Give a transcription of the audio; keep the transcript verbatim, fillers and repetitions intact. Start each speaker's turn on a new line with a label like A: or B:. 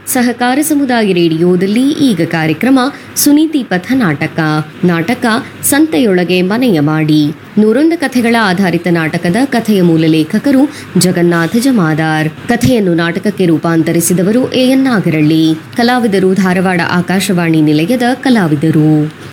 A: ಸಹಕಾರ ಸಮುದಾಯ ರೇಡಿಯೋದಲ್ಲಿ ಈಗ ಕಾರ್ಯಕ್ರಮ ಸುನೀತಿ ಪಥ ನಾಟಕ ನಾಟಕ ಸಂತೆಯೊಳಗೆ ಮನೆಯ ಮಾಡಿ ನೂರೊಂದು ಕಥೆಗಳ ಆಧಾರಿತ ನಾಟಕದ ಕಥೆಯ ಮೂಲ ಲೇಖಕರು ಜಗನ್ನಾಥ ಜಮಾದಾರ್. ಕಥೆಯನ್ನು ನಾಟಕಕ್ಕೆ ರೂಪಾಂತರಿಸಿದವರು ಎ ಎನ್ ನಾಗರಳ್ಳಿ. ಕಲಾವಿದರು ಧಾರವಾಡ ಆಕಾಶವಾಣಿ ನಿಲಯದ ಕಲಾವಿದರು.